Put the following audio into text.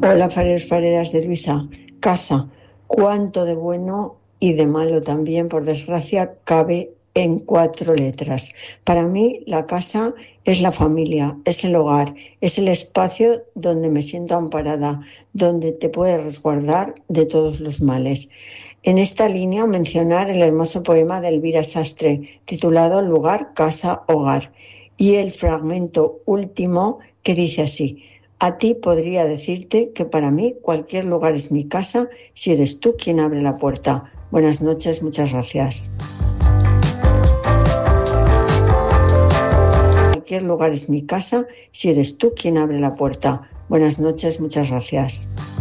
Hola, fareros, fareras de Luisa. Casa. Cuánto de bueno y de malo también, por desgracia, cabe en 4 letras. Para mí, la casa es la familia, es el hogar, es el espacio donde me siento amparada, donde te puedes resguardar de todos los males. En esta línea, mencionar el hermoso poema de Elvira Sastre, titulado Lugar, Casa, Hogar, y el fragmento último que dice así: a ti podría decirte que para mí cualquier lugar es mi casa si eres tú quien abre la puerta. Buenas noches, muchas gracias. Cualquier lugar es mi casa si eres tú quien abre la puerta. Buenas noches, muchas gracias.